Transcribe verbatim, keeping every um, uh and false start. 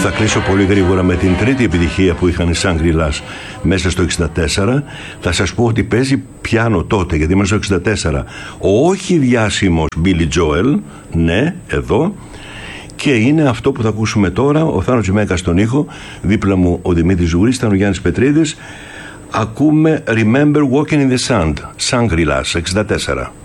Θα κλείσω πολύ γρήγορα με την τρίτη επιτυχία που είχαν οι Shangri-Las μέσα στο εξήντα τέσσερα. Θα σας πω ότι παίζει πιάνο τότε, γιατί είμαστε στο εξήντα τέσσερα, ο όχι διάσημος Billy Joel, ναι, εδώ, και είναι αυτό που θα ακούσουμε τώρα. Ο Θάνος Τζιμέκας στον ήχο, δίπλα μου ο Δημήτρης Ζουγούρης, ήταν ο Γιάννης Πετρίδης. Ακούμε Remember Walking in the Sand, Shangri-Las, εξήντα τέσσερα.